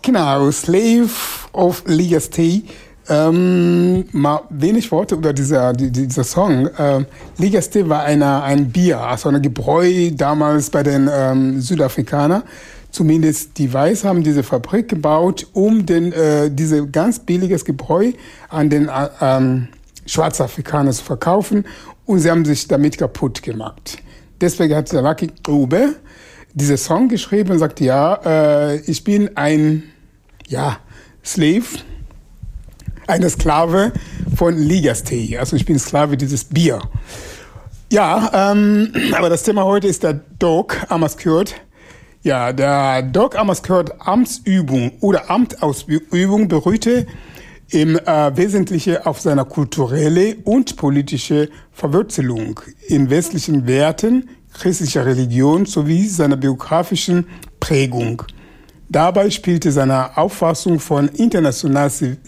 Genau, Slave of Legasthenie. Mal wenig Worte über dieser Song. Legasthenie war ein Bier, also ein Gebräu damals bei den Südafrikanern. Zumindest die Weiß haben diese Fabrik gebaut, um diese ganz billiges Gebräu an den Schwarzafrikaner zu verkaufen. Und sie haben sich damit kaputt gemacht. Deswegen hat der Lucky Dube diesen Song geschrieben und sagt, ich bin ein Slave, eine Sklave von Legasthenie. Also ich bin Sklave dieses Bier. Ja, aber das Thema heute ist der Doc Amaskurt. Ja, der Doc Amaskurt Amtsübung oder Amtausübung beruhte im Wesentlichen auf seiner kulturelle und politische Verwurzelung in westlichen Werten, christlicher Religion sowie seiner biografischen Prägung. Dabei spielte seine Auffassung von International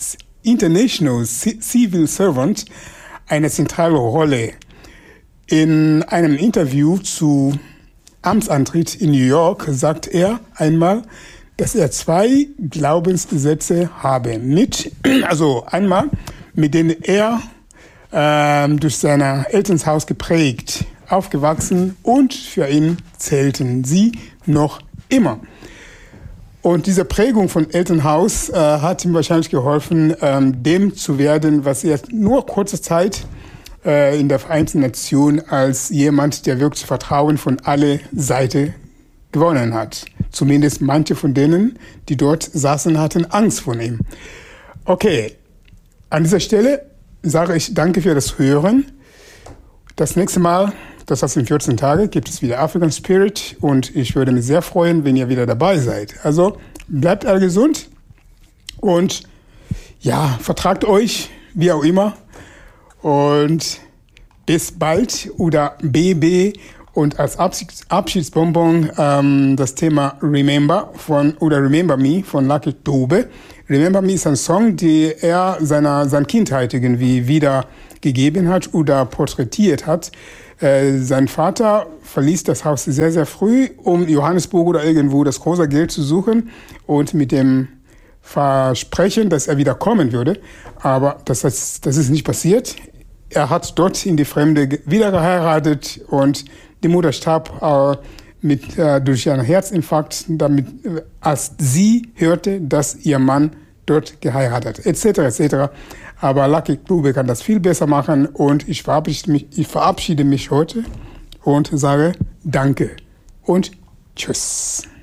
Civil Servant eine zentrale Rolle. In einem Interview zu Amtsantritt in New York sagt er einmal, dass er 2 Glaubenssätze habe. Einmal, mit denen er durch sein Elternhaus geprägt, aufgewachsen und für ihn zählten sie noch immer. Und diese Prägung von Elternhaus hat ihm wahrscheinlich geholfen, dem zu werden, was er nur kurze Zeit in der Vereinten Nationen als jemand, der wirklich Vertrauen von alle Seiten gewonnen hat. Zumindest manche von denen, die dort saßen, hatten Angst vor ihm. Okay, an dieser Stelle sage ich danke für das Hören. Das nächste Mal, das heißt in 14 Tagen, gibt es wieder African Spirit und ich würde mich sehr freuen, wenn ihr wieder dabei seid. Also bleibt alle gesund und vertragt euch, wie auch immer. Und bis bald oder BB. Und als Abschiedsbonbon das Thema Remember Me von Lucky Dube. Remember Me ist ein Song, den er seiner Kindheit irgendwie wiedergegeben hat oder porträtiert hat. Sein Vater verließ das Haus sehr, sehr früh, um Johannesburg oder irgendwo das große Geld zu suchen und mit dem Versprechen, dass er wieder kommen würde. Aber das ist nicht passiert. Er hat dort in die Fremde wieder geheiratet und die Mutter starb durch einen Herzinfarkt, als sie hörte, dass ihr Mann dort geheiratet hat, etc. Aber Lucky Dube kann das viel besser machen und ich verabschiede mich heute und sage Danke und Tschüss.